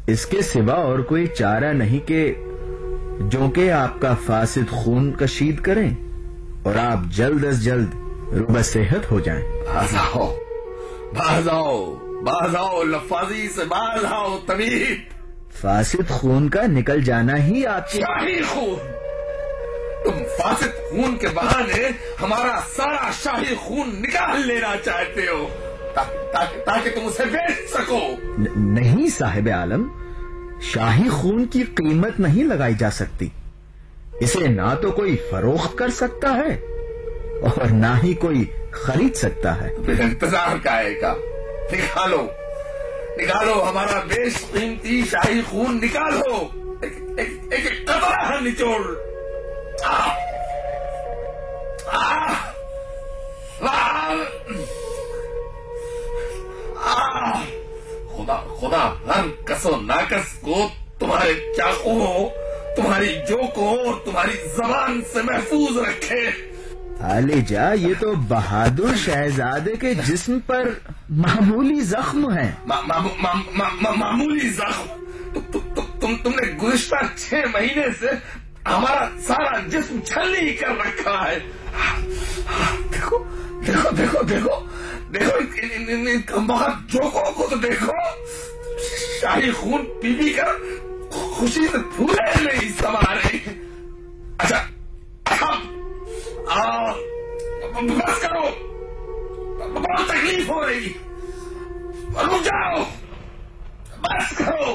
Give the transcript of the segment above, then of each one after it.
اس کے سوا اور کوئی چارہ نہیں کہ جو کہ آپ کا فاسد خون کشید کریں اور آپ جلد از جلد روبہ صحت ہو جائیں. باز آؤ لفاظی سے، باز آؤ طبیب. فاسد خون کا نکل جانا ہی آپ کی شاہی خون. تم فاسد خون کے بہانے ہمارا سارا شاہی خون نکال لینا چاہتے ہو تاکہ تم اسے بیچ سکو. نہیں صاحب عالم، شاہی خون کی قیمت نہیں لگائی جا سکتی. اسے نہ تو کوئی فروخت کر سکتا ہے اور نہ ہی کوئی خرید سکتا ہے. پھر انتظار کا ہے کا؟ نکالو ہمارا بیش قیمتی شاہی خون نکالو. ایک قطرہ نچوڑ. خدا ہر کس و ناکس کو تمہارے چاقو، تمہاری جوکوں اور تمہاری زبان سے محفوظ رکھے. علی جا، یہ تو بہادر شہزادے کے جسم پر معمولی زخم ہے. معمولی زخم؟ تم نے گزشتہ 6 مہینے سے ہمارا سارا جسم چھلنی کر رکھا ہے. دیکھو دیکھو دیکھو دیکھو دیکھو ان کمبخت جوکوں کو تو دیکھو. شاہی خون پی کر خوشی سے پھولے نہیں سما رہے. اچھا بس کرو، بہت تکلیف ہو رہی. رک جاؤ، بس کرو.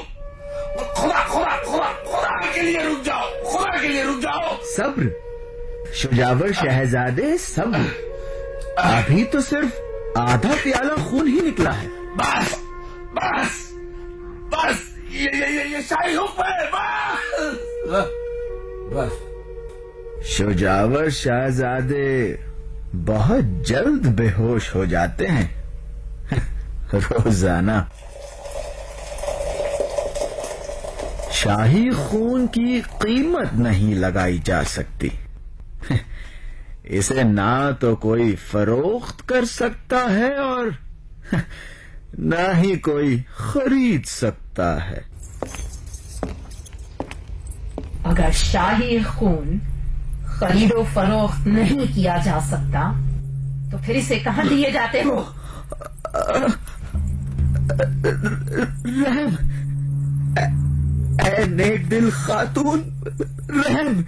خدا کے لیے رک جاؤ، خدا کے لیے رک جاؤ. صبر شجاور شہزادے، صبر. ابھی تو صرف آدھا پیالہ خون ہی نکلا ہے. بس بس بس، یہ شاہی حکم ہے. بس. شجاور شہزادے بہت جلد بے ہوش ہو جاتے ہیں روزانہ. شاہی خون کی قیمت نہیں لگائی جا سکتی. اسے نہ تو کوئی فروخت کر سکتا ہے اور نہ ہی کوئی خرید سکتا ہے. اگر شاہی خون خرید و فروخت نہیں کیا جا سکتا تو پھر اسے کہاں دیے جاتے ہو؟ رحم، اے نیک دل خاتون، رحم.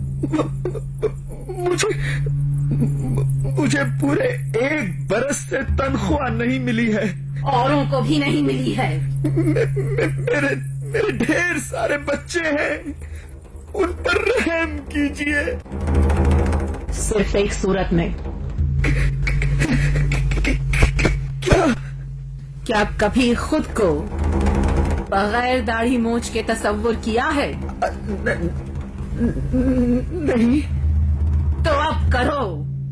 مجھے پورے 1 برس سے تنخواہ نہیں ملی ہے. اوروں کو بھی نہیں ملی ہے. میرے ڈھیر سارے بچے ہیں، ان پر رحم کیجیے. صرف ایک صورت میں. کیا کبھی خود کو بغیر داڑھی مونچھ کے تصور کیا ہے؟ نہیں. تو اب کرو.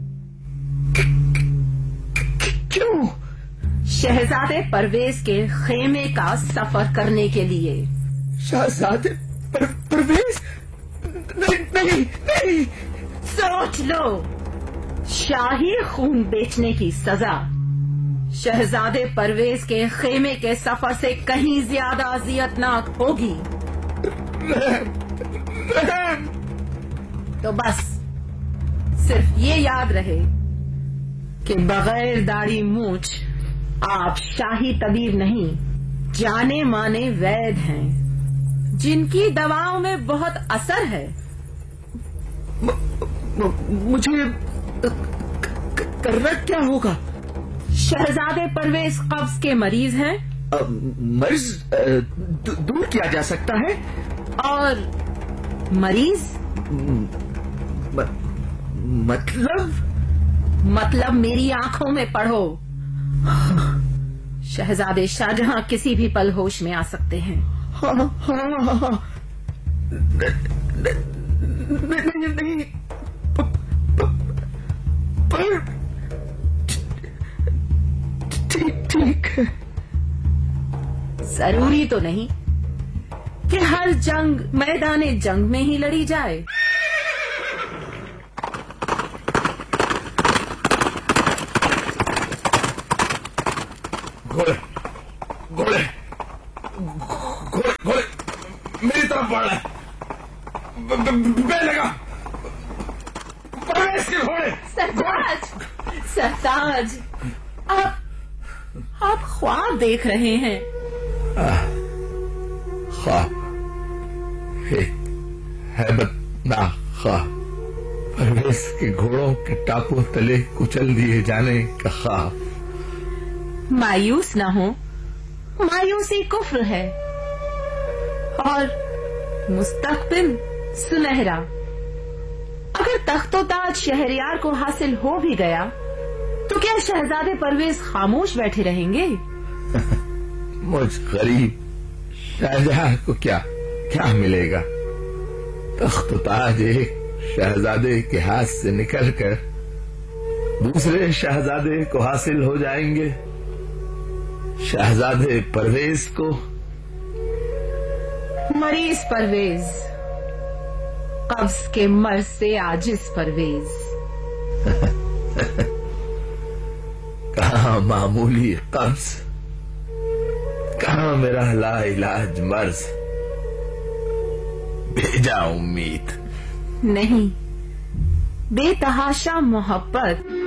کیوں؟ شہزادے پرویز کے خیمے کا سفر کرنے کے لیے. شہزادے پرویز؟ نہیں. سوچ لو، شاہی خون بیچنے کی سزا شہزادے پرویز کے خیمے کے سفر سے کہیں زیادہ اذیتناک ہوگی. تو بس صرف یہ یاد رہے کہ بغیر داڑھی مونچھ آپ شاہی طبیب نہیں، جانے مانے وید ہیں جن کی دواؤں میں بہت اثر ہے. مجھے کرنا کیا ہوگا؟ شہزادے پرویز قبض کے مریض ہیں. مرض دور کیا جا سکتا ہے. اور مریض مطلب میری آنکھوں میں پڑھو. شہزادے شاہجہاں کسی بھی پل ہوش میں آ سکتے ہیں. نہیں. ٹھیک ہے. ضروری تو نہیں کہ ہر جنگ میدان جنگ میں ہی لڑی جائے. मेरी तरफ बढ़ रहा है। बे लगा परवेज के घोड़े। सरताज, आप ख्वाब देख रहे हैं। ख्वाब, हैबतनाक ख्वाब, परवेज के घोड़ों के टापों तले कुचल दिए जाने का ख्वाब। मायूस ना हो, मायूसी कुफ्र है और मुस्तकबिल सुनहरा। अगर तख्तो ताज शहरयार को हासिल हो भी गया तो क्या शहजादे परवेज खामोश बैठे रहेंगे? मुझ गरीब शाहजहां को क्या क्या मिलेगा? तख्तो ताज एक शहजादे के हाथ से निकलकर दूसरे शहजादे को हासिल हो जाएंगे। शहजादे परवेज को, मरीज परवेज, कब्ज के मर्ज से आजिज परवेज। कहाँ मामूली कब्ज, कहाँ मेरा लाइलाज मर्ज, भेजा उम्मीद। नहीं, बेतहाशा मोहब्बत